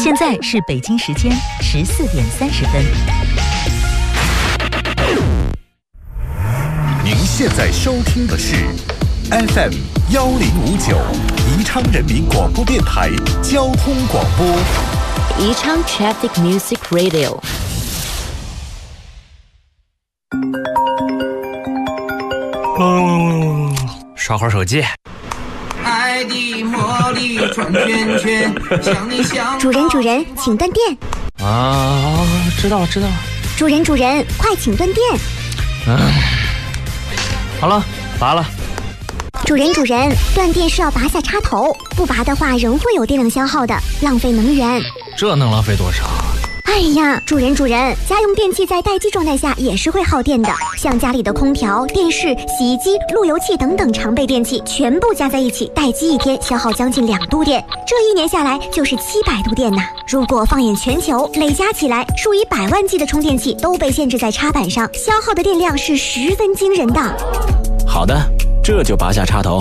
现在是北京时间14:30。 您现在收听的是 FM 1059宜昌人民广播电台交通广播。 宜昌 Traffic Music Radio。 刷会儿手机。 爱的魔力转圈圈，想你想。 主人，请断电。 啊，知道了。 主人，快请断电。 好了，拔了。 主人，断电是要拔下插头，不拔的话仍会有电量消耗的，浪费能源。 这能浪费多少？ 哎呀，主人，家用电器在待机状态下也是会耗电的，像家里的空调、电视、洗衣机、路由器等等常备电器，全部加在一起，待机1天消耗将近2度电，这1年下来就是700度电呐。如果放眼全球，累加起来，数以百万计的充电器都被限制在插板上，消耗的电量是十分惊人的。 好的，这就拔下插头。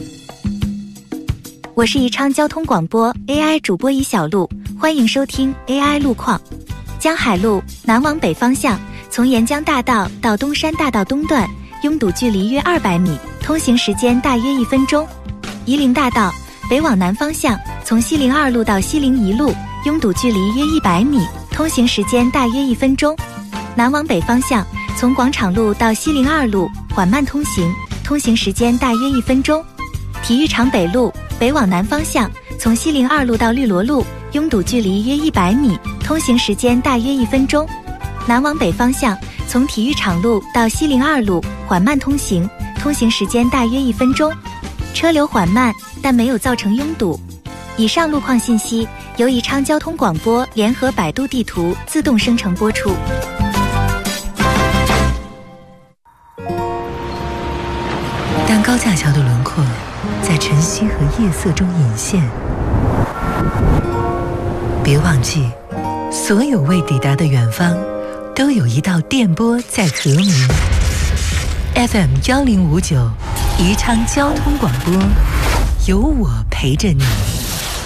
我是宜昌交通广播 AI 主播尹小璐，欢迎收听 AI 路况。江海路南往北方向，从沿江大道到东山大道东段，拥堵距离约200米，通行时间大约1分钟。夷陵大道北往南方向，从西陵2路到西陵1路，拥堵距离约100米，通行时间大约1分钟。南往北方向，从广场路到西陵2路缓慢通行，通行时间大约1分钟。体育场北路北往南方向，从西陵2路到绿萝路，拥堵距离约100米，通行时间大约1分钟。南往北方向，从体育场路到西陵2路缓慢通行，通行时间大约1分钟。车流缓慢，但没有造成拥堵。以上路况信息由宜昌交通广播联合百度地图自动生成播出。 当高架桥的轮廓在晨曦和夜色中隐现，别忘记，所有未抵达的远方，都有一道电波在和鸣。FM 1059，宜昌交通广播，有我陪着你。